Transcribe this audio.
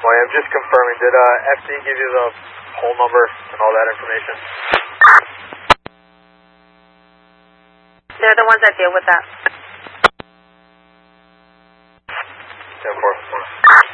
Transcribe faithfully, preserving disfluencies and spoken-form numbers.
Well, I'm just confirming. Did uh, F D give you the whole number and all that information? They're the ones that deal with that. ten four.